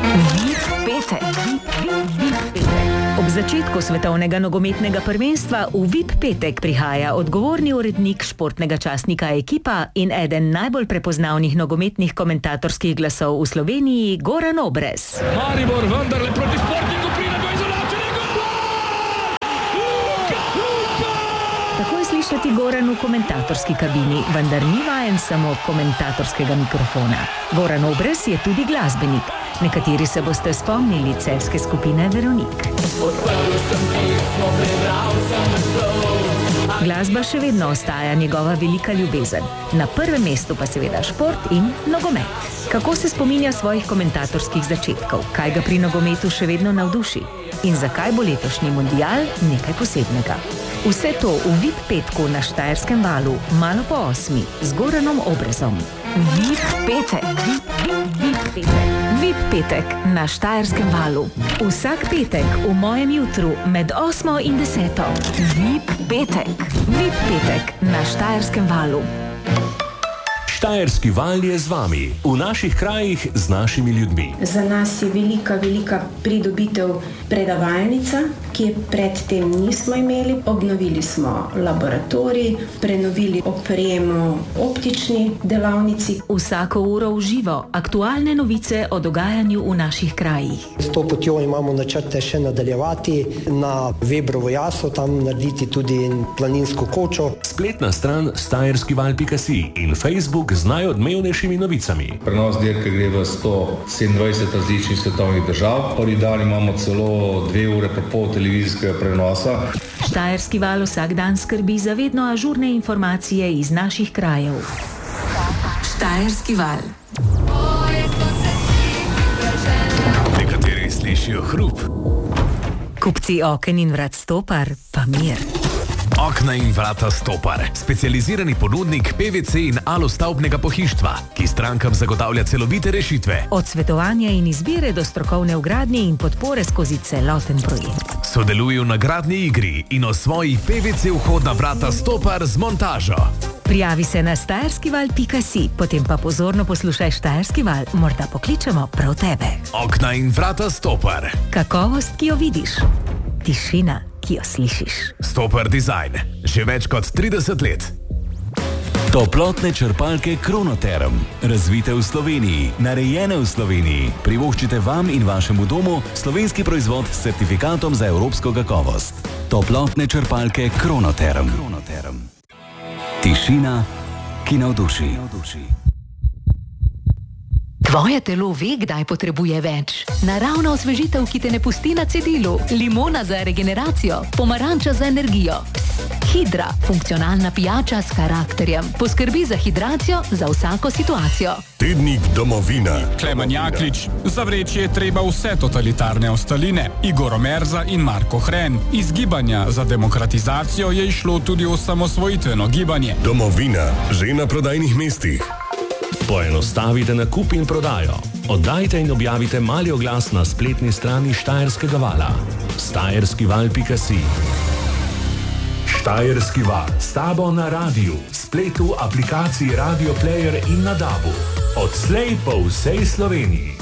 VIP petek. Ob začetku svetovnega nogometnega prvenstva v VIP petek prihaja odgovorni urednik športnega časnika Ekipa in eden najbolj prepoznavnih nogometnih komentatorskih glasov v Sloveniji, Goran Obrez. Maribor vendarle proti Sportingu pride do izenačenega gola! Tako je slišati Goran v komentatorski kabini, vendar ni vajen samo komentatorskega mikrofona. Goran Obrez je tudi glasbenik. Nekateri se boste spomnili celjske skupine Veronik. Glasba še vedno ostaja njegova velika ljubezen. Na prvem mestu pa seveda šport in nogomet. Kako se spominja svojih komentatorskih začetkov? Kaj ga pri nogometu še vedno navduši? In zakaj bo letošnji mundial nekaj posebnega? Vse to v VIP petku na Štajerskem valu, malo po 8, z Goranom Obrezom. VIP petek. VIP petek na Štajerskem valu. Vsak petek v mojem jutru med 8 in 10. VIP petek. VIP petek na Štajerskem valu. Štajerski val je z vami, v naših krajih z našimi ljudmi. Za nas je velika pridobitev predavalnica, ki je predtem nismo imeli. Obnovili smo laboratorij, prenovili opremo optični delavnici. Vsako uro v živo, aktualne novice o dogajanju v naših krajih. S to potjo imamo načrte še nadaljevati, na Vebrovo jaso, tam narediti tudi planinsko kočo. Spletna stran štajerskival.si in Facebook z najodmevnejšimi novicami. Prenos dirke gre v 127 različnih svetovnih držav. Prvi dan imamo celo 2 ure pa pol televizijskega prenosa. Štajerski val vsak dan skrbi za vedno ažurne informacije iz naših krajev. Štajerski val. Nekateri slišijo hrup. Kupci oken in vrat Stopar, pa mir. Okna in vrata Stopar, specializirani ponudnik PVC in alostavbnega pohištva, ki strankam zagotavlja celovite rešitve. Od svetovanja in izbire do strokovne vgradnje in podpore skozi celoten projekt. Sodeluje v nagradni igri in osvoji PVC vhodna vrata Stopar z montažo. Prijavi se na štajerskival.si, potem pa pozorno poslušaj Štajerski val, morda pokličemo prav tebe. Okna in vrata Stopar. Kakovost, ki jo vidiš. Tišina, ki jo slišiš. Stopar Design. Že več kot 30 let. Toplotne črpalke Kronoterm. Razvite v Sloveniji, narejene v Sloveniji. Privoščite vam in vašemu domu slovenski proizvod s certifikatom za evropsko kakovost. Toplotne črpalke Kronoterm. Tišina, ki navduši. Tvoje telo ve, kdaj potrebuje več. Naravna osvežitev, ki te ne pusti na cedilu. Limona za regeneracijo, pomaranča za energijo. Hidra, funkcionalna pijača s karakterjem. Poskrbi za hidracijo za vsako situacijo. Tednik Domovina. Klemen Jaklič, zavreči je treba vse totalitarne ostaline. Igor Omerza in Marko Hren. Iz gibanja za demokratizacijo je išlo tudi osamosvojitveno gibanje. Domovina, že na prodajnih mestih. Poenostavite nakup in prodajo. Oddajte in objavite mali oglas na spletni strani Štajerskega vala. štajerskival.si. Štajerski val. S tabo na radiju, spletu, aplikaciji Radio Player in na DAB-u. Odslej po vsej Sloveniji.